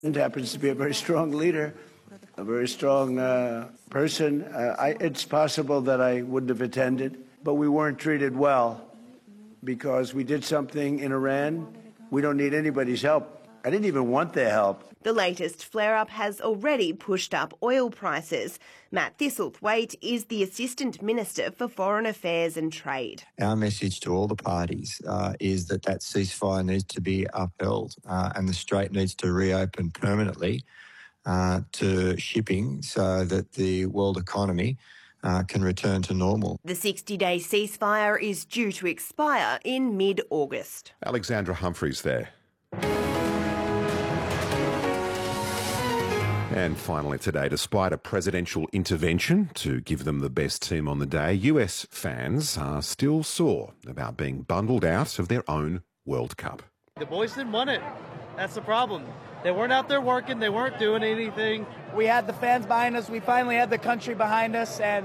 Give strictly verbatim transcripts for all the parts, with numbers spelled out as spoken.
It happens to be a very strong leader, a very strong uh, person. Uh, I, it's possible that I wouldn't have attended, but we weren't treated well because we did something in Iran. We don't need anybody's help. I didn't even want their help. The latest flare-up has already pushed up oil prices. Matt Thistlethwaite is the Assistant Minister for Foreign Affairs and Trade. Our message to all the parties uh, is that that ceasefire needs to be upheld uh, and the strait needs to reopen permanently uh, to shipping so that the world economy uh, can return to normal. The sixty-day ceasefire is due to expire in mid-August. Alexandra Humphreys there. And finally today, despite a presidential intervention to give them the best team on the day, U S fans are still sore about being bundled out of their own World Cup. The boys didn't want it. That's the problem. They weren't out there working. They weren't doing anything. We had the fans behind us. We finally had the country behind us, and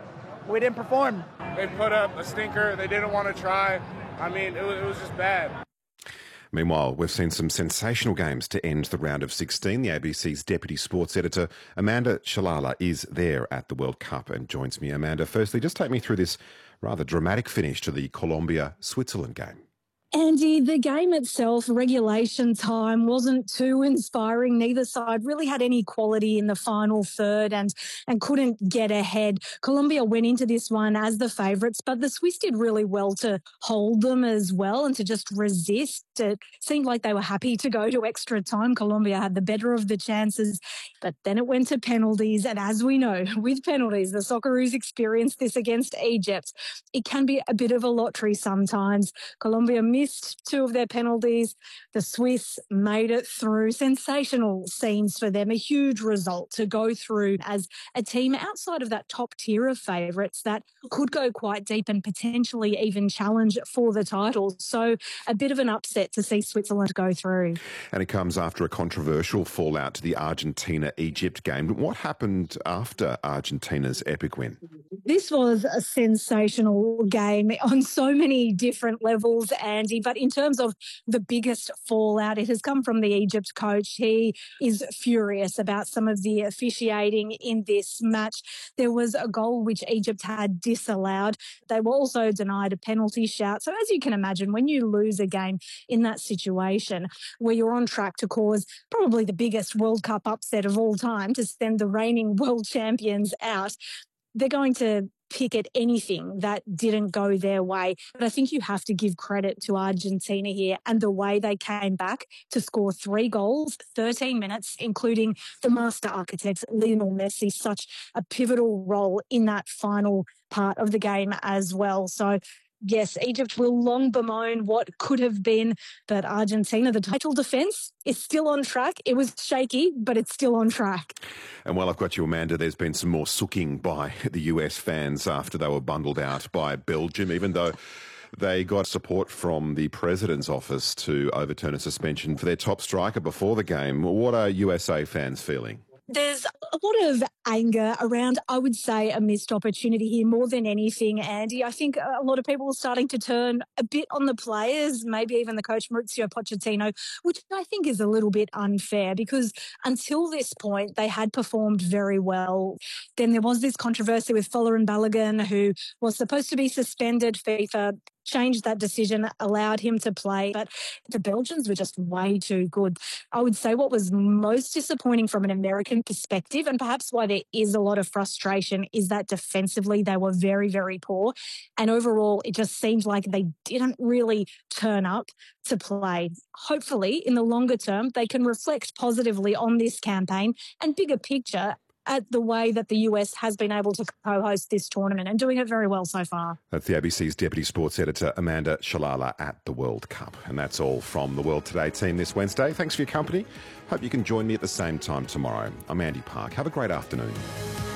we didn't perform. They put up a stinker. They didn't want to try. I mean, it was, it was just bad. Meanwhile, we've seen some sensational games to end the round of sixteen. The A B C's Deputy Sports Editor, Amanda Shalala, is there at the World Cup and joins me. Amanda, firstly, just take me through this rather dramatic finish to the Colombia-Switzerland game. Andy, the game itself, regulation time, wasn't too inspiring. Neither side really had any quality in the final third and, and couldn't get ahead. Colombia went into this one as the favourites, but the Swiss did really well to hold them as well and to just resist. It seemed like they were happy to go to extra time. Colombia had the better of the chances, but then it went to penalties. And as we know, with penalties, the Socceroos experienced this against Egypt. It can be a bit of a lottery sometimes. Colombia missed two of their penalties. The Swiss made it through. Sensational scenes for them. A huge result to go through as a team outside of that top tier of favourites that could go quite deep and potentially even challenge for the title. So a bit of an upset to see Switzerland go through. And it comes after a controversial fallout to the Argentina-Egypt game. What happened after Argentina's epic win? This was a sensational game on so many different levels, Andy. But in terms of the biggest fallout, it has come from the Egypt coach. He is furious about some of the officiating in this match. There was a goal which Egypt had disallowed. They were also denied a penalty shout. So as you can imagine, when you lose a game in that situation where you're on track to cause probably the biggest World Cup upset of all time, to send the reigning world champions out, they're going to pick at anything that didn't go their way. But I think you have to give credit to Argentina here and the way they came back to score three goals, thirteen minutes, including the master architect, Lionel Messi, such a pivotal role in that final part of the game as well. So yes, Egypt will long bemoan what could have been, but Argentina, the title defence, is still on track. It was shaky, but it's still on track. And while I've got you, Amanda, there's been some more sooking by the U S fans after they were bundled out by Belgium, even though they got support from the President's office to overturn a suspension for their top striker before the game. What are U S A fans feeling? There's a lot of anger around, I would say, a missed opportunity here more than anything, Andy. I think a lot of people are starting to turn a bit on the players, maybe even the coach Mauricio Pochettino, which I think is a little bit unfair because until this point, they had performed very well. Then there was this controversy with Folarin Balogun, who was supposed to be suspended. FIFA changed that decision, allowed him to play, but the Belgians were just way too good. I would say what was most disappointing from an American perspective, and perhaps why there is a lot of frustration, is that defensively they were very, very poor. And overall, it just seemed like they didn't really turn up to play. Hopefully, in the longer term, they can reflect positively on this campaign and bigger picture at the way that the U S has been able to co-host this tournament and doing it very well so far. That's the A B C's Deputy Sports Editor, Amanda Shalala, at the World Cup. And that's all from the World Today team this Wednesday. Thanks for your company. Hope you can join me at the same time tomorrow. I'm Andy Park. Have a great afternoon.